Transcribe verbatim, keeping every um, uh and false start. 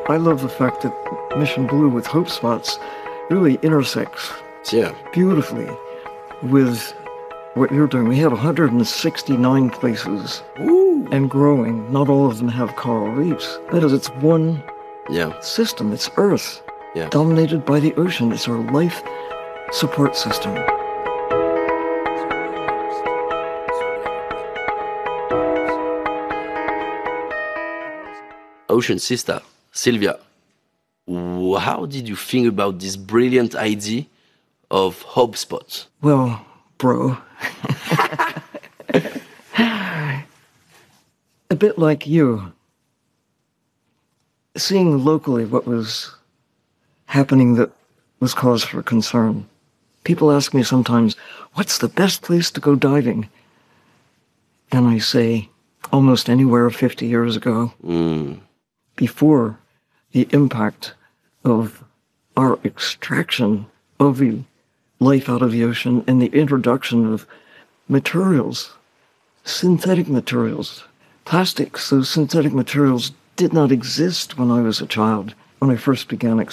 I love the fact that Mission Blue with Hope Spots really intersects Yeah. beautifully with what you're doing. We have one hundred sixty-nine places Ooh. and growing. Not all of them have coral reefs. That is, it's one Yeah. system. It's Earth, Yeah. dominated by the ocean. It's our life support system. Ocean sister, Sylvia, w- how did you think about this brilliant idea of Hope Spots? Well, bro. A bit like you. Seeing locally what was happening that was cause for concern. People ask me sometimes, what's the best place to go diving? And I say, almost anywhere fifty years ago, Mm. before the impact of our extraction of the life out of the ocean and the introduction of materials, synthetic materials, plastics. Those synthetic materials did not exist when I was a child, when I first began